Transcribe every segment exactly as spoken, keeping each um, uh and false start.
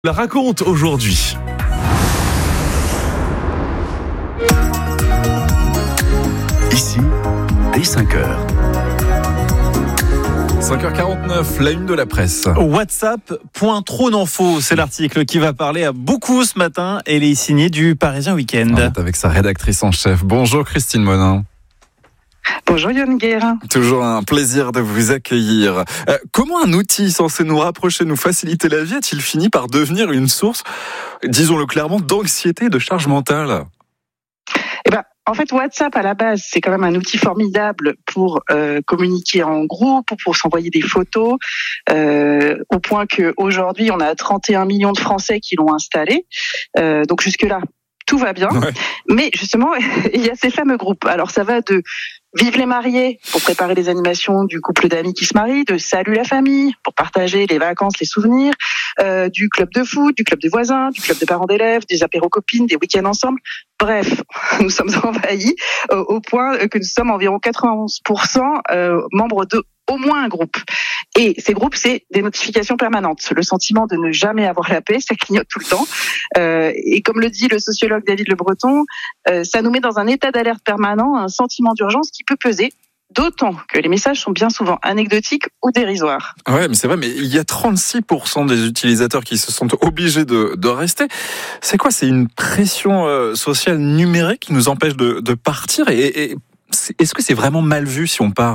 La raconte aujourd'hui. Ici, dès cinq heures. cinq heures quarante-neuf, la une de la presse. WhatsApp, point trop d'infos, c'est l'article qui va parler à beaucoup ce matin et il est signé du Parisien Week-end. On est avec sa rédactrice en chef. Bonjour Christine Monin. Bonjour Yann Guerre. Toujours un plaisir de vous accueillir. Euh, comment un outil censé nous rapprocher, nous faciliter la vie, a-t-il fini par devenir une source, disons-le clairement, d'anxiété et de charge mentale ? Eh ben, en fait, WhatsApp, à la base, c'est quand même un outil formidable pour euh, communiquer en groupe, pour, pour s'envoyer des photos, euh, au point qu'aujourd'hui, on a trente et un millions de Français qui l'ont installé. Euh, donc jusque-là, tout va bien. Ouais. Mais justement, il y a ces fameux groupes. Alors, ça va de Vive les mariés pour préparer les animations du couple d'amis qui se marient, de Salut la famille pour partager les vacances, les souvenirs, euh, du club de foot, du club de voisins, du club de parents d'élèves, des apéros copines, des week-ends ensemble. Bref, nous sommes envahis euh, au point que nous sommes environ quatre-vingt-onze pour cent euh, membres de au moins un groupe. Et ces groupes, c'est des notifications permanentes. Le sentiment de ne jamais avoir la paix, ça clignote tout le temps. Euh, et comme le dit le sociologue David Le Breton, euh, ça nous met dans un état d'alerte permanent, un sentiment d'urgence qui peut peser, d'autant que les messages sont bien souvent anecdotiques ou dérisoires. Ouais, mais c'est vrai, mais il y a trente-six pour cent des utilisateurs qui se sont obligés de, de rester. C'est quoi ? C'est une pression euh, sociale numérique qui nous empêche de, de partir et, et est-ce que c'est vraiment mal vu si on part ?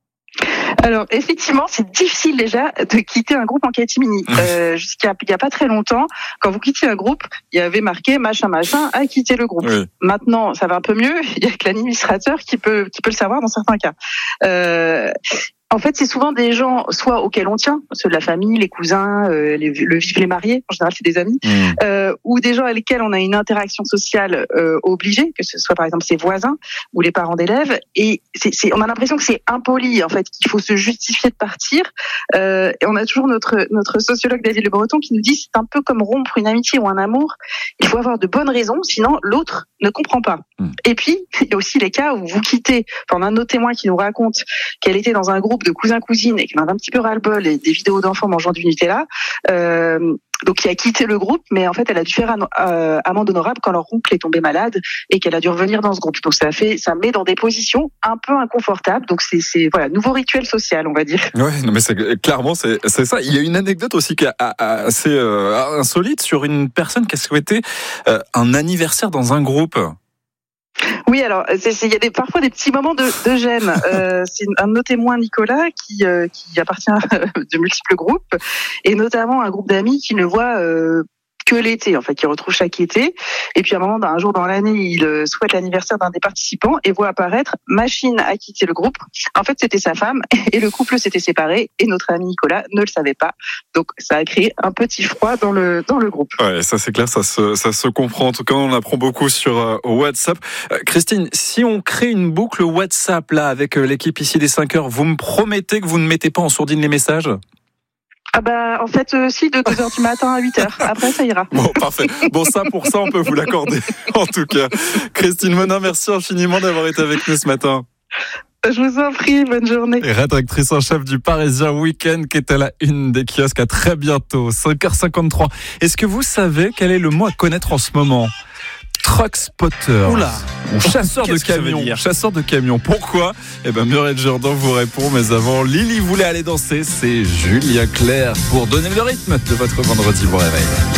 Alors effectivement, c'est difficile déjà de quitter un groupe en catimini. Euh, jusqu'à il y a pas très longtemps, quand vous quittiez un groupe, il y avait marqué machin machin a quitté le groupe. Oui. Maintenant, ça va un peu mieux. Il y a que l'administrateur qui peut qui peut le savoir dans certains cas. Euh, En fait, c'est souvent des gens, soit auxquels on tient, ceux de la famille, les cousins, euh, les, le vivent les mariés, en général c'est des amis, mmh. euh, ou des gens avec lesquels on a une interaction sociale euh, obligée, que ce soit par exemple ses voisins ou les parents d'élèves, et c'est, c'est, on a l'impression que c'est impoli, en fait, qu'il faut se justifier de partir, euh, et on a toujours notre notre sociologue David Le Breton qui nous dit c'est un peu comme rompre une amitié ou un amour, il faut avoir de bonnes raisons, sinon l'autre ne comprend pas. Mmh. Et puis, il y a aussi les cas où vous quittez, enfin, on a un autre témoin qui nous raconte qu'elle était dans un groupe de cousins-cousines et qui en a un petit peu ras-le-bol et des vidéos d'enfants mangeant du Nutella, euh, donc qui a quitté le groupe, mais en fait elle a dû faire un, euh, amende honorable quand leur oncle est tombé malade et qu'elle a dû revenir dans ce groupe. Donc ça fait, ça met dans des positions un peu inconfortables. Donc c'est, c'est voilà, nouveau rituel social, on va dire. Ouais, non mais c'est clairement c'est, c'est ça. Il y a une anecdote aussi qui est assez euh, insolite sur une personne qui a souhaité euh, un anniversaire dans un groupe. Oui, alors il y a des, parfois des petits moments de, de gêne. Euh, c'est un de nos témoins, Nicolas, qui, euh, qui appartient à de multiples groupes, et notamment un groupe d'amis qui ne voit euh, que l'été, en fait, qui retrouve chaque été. Et puis à un moment, un jour dans l'année, il souhaite l'anniversaire d'un des participants et voit apparaître machine à quitter le groupe. En fait, c'était sa femme et le couple s'était séparé et notre ami Nicolas ne le savait pas. Donc ça a créé un petit froid dans le dans le groupe. Ouais, ça c'est clair, ça se ça se comprend. En tout cas, on apprend beaucoup sur euh, WhatsApp. Euh, Christine, si on crée une boucle WhatsApp là avec euh, l'équipe ici des cinq heures, vous me promettez que vous ne mettez pas en sourdine les messages ? Ah bah en fait euh, si, de deux heures du matin à huit heures. Après ça ira. Bon, parfait. Bon, ça pour ça on peut vous l'accorder. En tout cas, Christine Monin, merci infiniment d'avoir été avec nous ce matin. Je vous en prie, bonne journée. Et rédactrice en chef du Parisien Week-end qui est à la une des kiosques. À très bientôt, cinq heures cinquante-trois. Est-ce que vous savez quel est le mot à connaître en ce moment ? Truck spotter. Oula. Chasseur de camions. Chasseur de camions. Pourquoi ? Eh ben, Muriel Jourdan vous répond. Mais avant, Lily voulait aller danser. C'est Julien Clerc pour donner le rythme de votre vendredi bon réveil.